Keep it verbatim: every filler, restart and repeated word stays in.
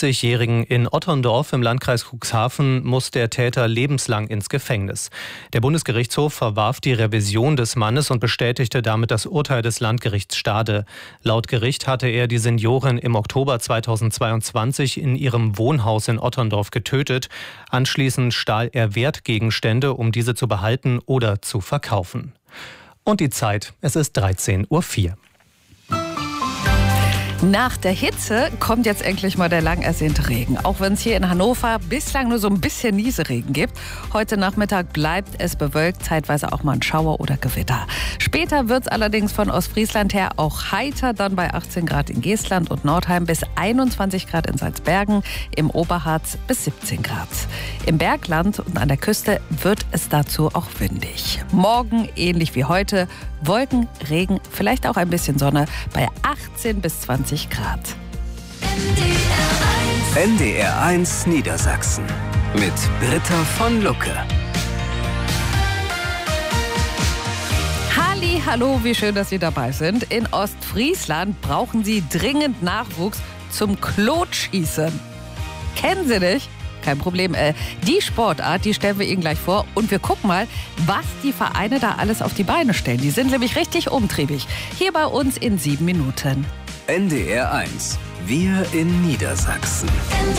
siebzigjährigen in Otterndorf im Landkreis Cuxhaven muss der Täter lebenslang ins Gefängnis. Der Bundesgerichtshof verwarf die Revision des Mannes und bestätigte damit das Urteil des Landgerichts Stade. Laut Gericht hatte er die Seniorin im Oktober zweitausendzweiundzwanzig in ihrem Wohnhaus in Otterndorf getötet. Anschließend stahl er Wertgegenstände, um diese zu behalten oder zu verkaufen. Und die Zeit, es ist dreizehn Uhr vier. Nach der Hitze kommt jetzt endlich mal der lang ersehnte Regen. Auch wenn es hier in Hannover bislang nur so ein bisschen Nieselregen gibt. Heute Nachmittag bleibt es bewölkt, zeitweise auch mal ein Schauer oder Gewitter. Später wird es allerdings von Ostfriesland her auch heiter, dann bei achtzehn Grad in Geestland und Nordheim bis einundzwanzig Grad in Salzbergen, im Oberharz bis siebzehn Grad. Im Bergland und an der Küste wird es dazu auch windig. Morgen ähnlich wie heute, Wolken, Regen, vielleicht auch ein bisschen Sonne bei achtzehn bis zwanzig Grad. N D R eins Niedersachsen mit Britta von Lucke. Halli, hallo, wie schön, dass Sie dabei sind. In Ostfriesland brauchen Sie dringend Nachwuchs zum Klotschießen. Kennen Sie nicht? Kein Problem. Äh, die Sportart, die stellen wir Ihnen gleich vor. Und wir gucken mal, was die Vereine da alles auf die Beine stellen. Die sind nämlich richtig umtriebig. Hier bei uns in sieben Minuten. N D R eins. Wir in Niedersachsen. N D